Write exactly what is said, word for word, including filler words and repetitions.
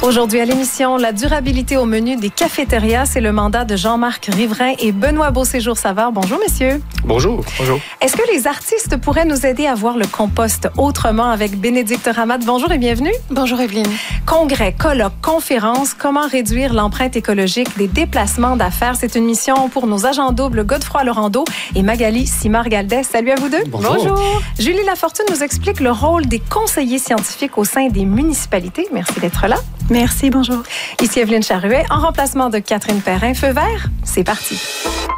Aujourd'hui à l'émission, la durabilité au menu des cafétérias, c'est le mandat de Jean-Marc Riverain et Benoît Beauséjour-Savard. Bonjour, messieurs. Bonjour. Bonjour. Est-ce que les artistes pourraient nous aider à voir le compost autrement avec Bénédicte Ramat? Bonjour et bienvenue. Bonjour, Evelyne. Congrès, colloques, conférences, comment réduire l'empreinte écologique des déplacements d'affaires? C'est une mission pour nos agents doubles Godefroy-Laurando et Magali Simard-Galdès. Salut à vous deux. Bonjour. Bonjour. Julie Lafortune nous explique le rôle des conseillers scientifiques au sein des municipalités. Merci d'être là. Merci, bonjour. Ici Evelyne Charruet, en remplacement de Catherine Perrin. Feu vert, c'est parti.